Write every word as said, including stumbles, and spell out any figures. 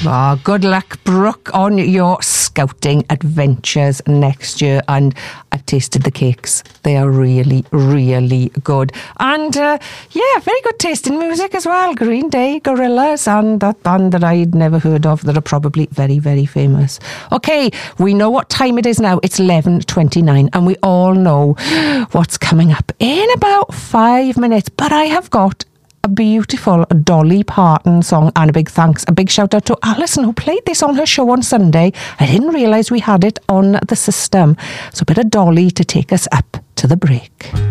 Oh, good luck, Brooke, on your scouting adventures next year. And I've tasted the cakes. They are really, really good. And uh, yeah, very good taste in music as well. Green Day, Gorillaz, and that band that I'd never heard of that are probably very, very famous. Okay, we know what time it is now. It's eleven twenty-nine, and we all know what's coming up in about five minutes. But I have got a beautiful Dolly Parton song, and a big thanks, a big shout out to Alison who played this on her show on Sunday. I didn't realise we had it on the system. So a bit of Dolly to take us up to the break.